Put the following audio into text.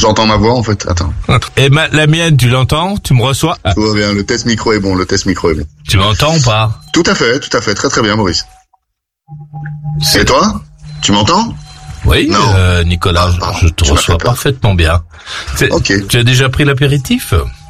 J'entends ma voix en fait, attends. Et la mienne, tu l'entends? Tu me reçois? Tout va bien, le test micro est bon, Tu m'entends ou pas? Tout à fait, très bien Maurice. Et toi? Tu m'entends? Oui, Nicolas, je te reçois parfaitement bien. Ok. Tu as déjà pris l'apéritif?